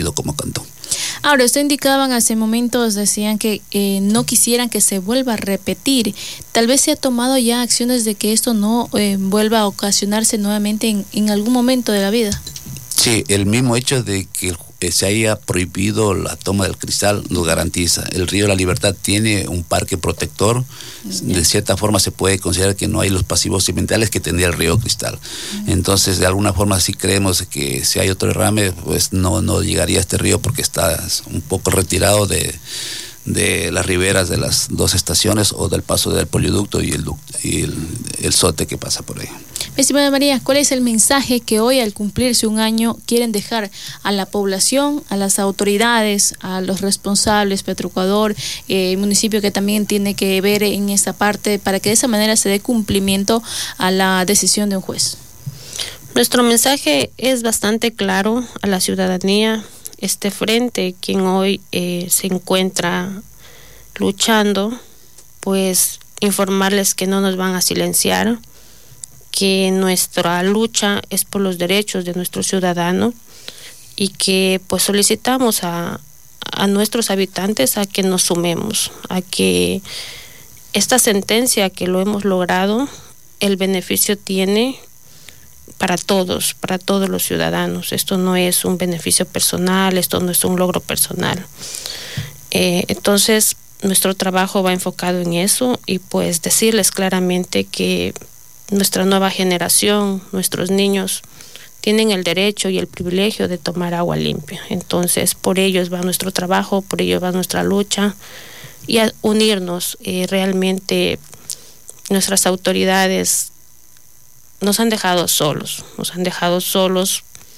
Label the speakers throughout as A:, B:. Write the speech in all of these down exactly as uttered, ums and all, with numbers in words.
A: comprometido como cantón.
B: Ahora, usted indicaban hace momentos, decían que eh, no quisieran que se vuelva a repetir. Tal vez se ha tomado ya acciones de que esto no eh, vuelva a ocasionarse nuevamente en, en algún momento de la vida.
A: Sí, el mismo hecho de que se haya prohibido la toma del cristal nos garantiza. El río La Libertad tiene un parque protector. De cierta forma se puede considerar que no hay los pasivos ambientales que tendría el río Cristal. Entonces, de alguna forma sí creemos que si hay otro derrame, pues no, no llegaría a este río porque está un poco retirado de, de las riberas de las dos estaciones o del paso del poliducto y el, y el, el sote que pasa por ahí.
B: Mi estimada María, ¿cuál es el mensaje que hoy, al cumplirse un año, quieren dejar a la población, a las autoridades, a los responsables, Petroecuador, eh, municipio que también tiene que ver en esta parte, para que de esa manera se dé cumplimiento a la decisión de un juez?
C: Nuestro mensaje es bastante claro a la ciudadanía. Este frente, quien hoy eh, se encuentra luchando, pues informarles que no nos van a silenciar, que nuestra lucha es por los derechos de nuestros ciudadanos y que pues solicitamos a, a nuestros habitantes a que nos sumemos, a que esta sentencia que lo hemos logrado, el beneficio tiene para todos, para todos los ciudadanos. Esto no es un beneficio personal, esto no es un logro personal. Eh, entonces, nuestro trabajo va enfocado en eso y pues decirles claramente que nuestra nueva generación, nuestros niños, tienen el derecho y el privilegio de tomar agua limpia. Entonces, por ellos va nuestro trabajo, por ello va nuestra lucha y a unirnos. Eh, realmente nuestras autoridades nos han dejado solos, nos han dejado solos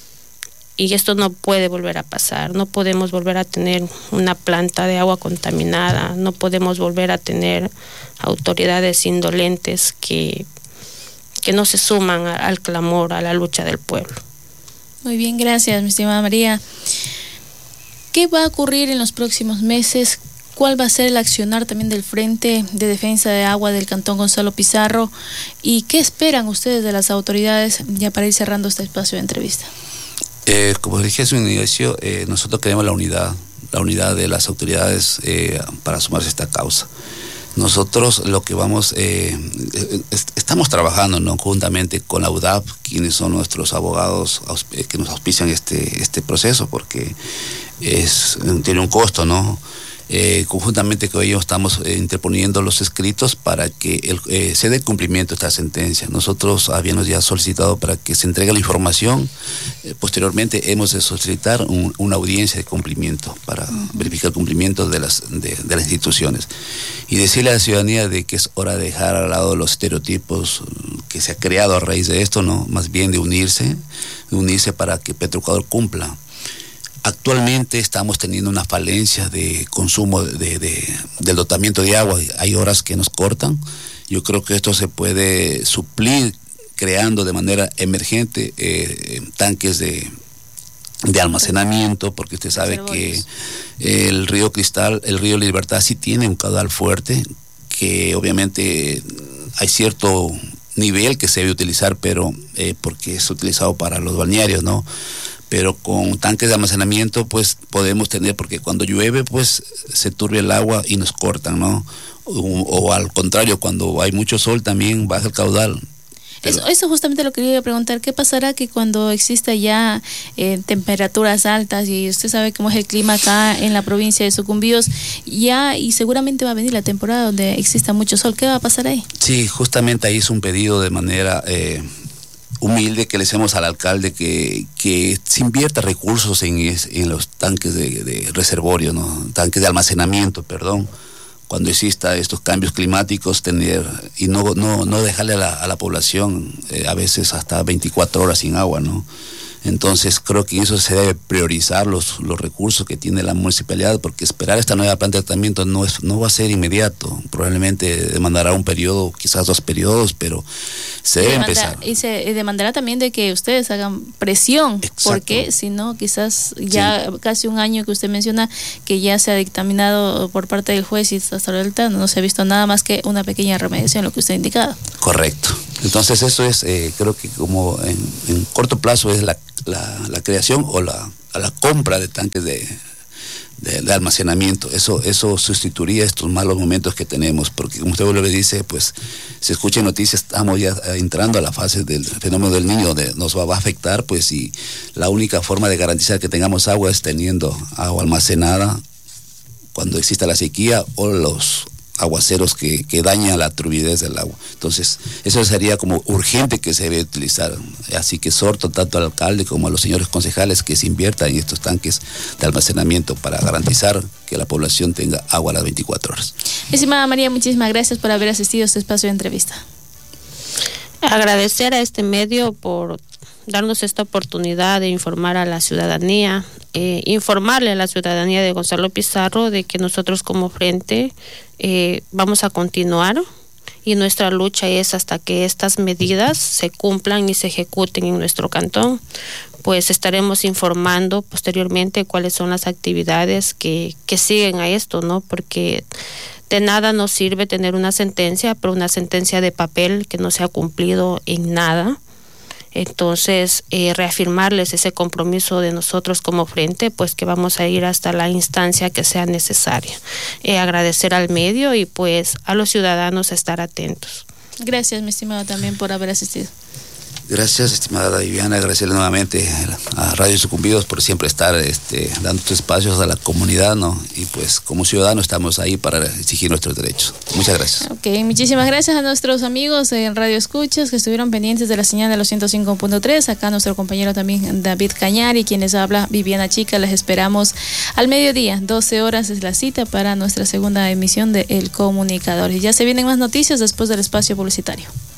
C: y esto no puede volver a pasar. No podemos volver a tener una planta de agua contaminada, no podemos volver a tener autoridades indolentes que que no se suman al clamor, a la lucha del pueblo.
B: Muy bien, gracias, mi estimada María. ¿Qué va a ocurrir en los próximos meses? ¿Cuál va a ser el accionar también del Frente de Defensa de Agua del Cantón Gonzalo Pizarro? ¿Y qué esperan ustedes de las autoridades ya para ir cerrando este espacio de entrevista?
A: Eh, como dije en su inicio, eh, nosotros queremos la unidad, la unidad de las autoridades eh, para sumarse a esta causa. Nosotros lo que vamos, eh, est- estamos trabajando, ¿no?, juntamente con la U D A P, quienes son nuestros abogados ausp- que nos auspician este, este proceso, porque es, tiene un costo, ¿no? Eh, conjuntamente con ellos estamos eh, interponiendo los escritos para que el, eh, se dé cumplimiento a esta sentencia. Nosotros habíamos ya solicitado para que se entregue la información. Eh, posteriormente hemos de solicitar un, una audiencia de cumplimiento para uh-huh. verificar el cumplimiento de las, de, de las instituciones. Y decirle a la ciudadanía de que es hora de dejar al lado los estereotipos que se ha creado a raíz de esto, ¿no? Más bien de unirse, de unirse para que Petroecuador cumpla. Actualmente estamos teniendo una falencia de consumo de, de, del dotamiento de agua. Hay horas que nos cortan. Yo creo que esto se puede suplir creando de manera emergente eh, tanques de, de almacenamiento, porque usted sabe que el río Cristal, el río Libertad sí tiene un caudal fuerte, que obviamente hay cierto nivel que se debe utilizar, pero eh, porque es utilizado para los balnearios, ¿no? Pero con tanques de almacenamiento pues podemos tener, porque cuando llueve pues se turbia el agua y nos cortan, ¿no? O, o al contrario, cuando hay mucho sol también baja el caudal. Pero...
B: Eso, eso justamente lo quería preguntar, ¿qué pasará que cuando exista ya eh, temperaturas altas, y usted sabe cómo es el clima acá en la provincia de Sucumbíos, ya y seguramente va a venir la temporada donde exista mucho sol, ¿qué va a pasar ahí?
A: Sí, justamente ahí es un pedido de manera... Eh, humilde que le hacemos al alcalde que, que se invierta recursos en, en los tanques de, de reservorio, ¿no? Tanques de almacenamiento, perdón, cuando exista estos cambios climáticos, tener y no no no dejarle a la, a la población eh, a veces hasta veinticuatro horas sin agua, ¿no? Entonces creo que eso se debe priorizar los, los recursos que tiene la municipalidad, porque esperar esta nueva planta de tratamiento no es no va a ser inmediato, probablemente demandará un periodo, quizás dos periodos, pero se debe
B: Demanda,
A: empezar.
B: Y se demandará también de que ustedes hagan presión,
A: Exacto.
B: Porque si no, quizás ya sí. Casi un año que usted menciona que ya se ha dictaminado por parte del juez y hasta ahorita no se ha visto nada más que una pequeña remediación, lo que usted ha indicado.
A: Correcto. Entonces eso es, eh, creo que como en, en corto plazo es la la, la creación o la, la compra de tanques de, de, de almacenamiento. Eso, eso sustituiría estos malos momentos que tenemos, porque como usted lo dice, pues se escucha en noticias, estamos ya entrando a la fase del fenómeno del niño, de, nos va, va a afectar, pues, y la única forma de garantizar que tengamos agua es teniendo agua almacenada cuando exista la sequía o los aguaceros que, que dañan la turbidez del agua. Entonces, eso sería como urgente que se debe utilizar. Así que exhorto tanto al alcalde como a los señores concejales que se inviertan en estos tanques de almacenamiento para garantizar que la población tenga agua a las veinticuatro horas.
B: Estimada María, muchísimas gracias por haber asistido a este espacio de entrevista.
C: Agradecer a este medio por darnos esta oportunidad de informar a la ciudadanía, eh, informarle a la ciudadanía de Gonzalo Pizarro de que nosotros como frente eh, vamos a continuar y nuestra lucha es hasta que estas medidas se cumplan y se ejecuten en nuestro cantón. Pues estaremos informando posteriormente cuáles son las actividades que, que siguen a esto, ¿no? Porque de nada nos sirve tener una sentencia, pero una sentencia de papel que no se ha cumplido en nada. Entonces, eh, reafirmarles ese compromiso de nosotros como frente, pues que vamos a ir hasta la instancia que sea necesaria. Eh, agradecer al medio y pues a los ciudadanos a estar atentos.
B: Gracias, mi estimado, también por haber asistido.
A: Gracias, estimada Viviana, agradecerle nuevamente a Radio Sucumbidos por siempre estar este, dando estos espacios a la comunidad, ¿no? Y pues como ciudadanos estamos ahí para exigir nuestros derechos. Muchas gracias.
B: Ok, muchísimas gracias a nuestros amigos en Radio Escuchas que estuvieron pendientes de la señal de los ciento cinco punto tres. Acá nuestro compañero también David Cañari, quien les habla, Viviana Chica. Les esperamos al mediodía, doce horas es la cita para nuestra segunda emisión de El Comunicador. Y ya se vienen más noticias después del espacio publicitario.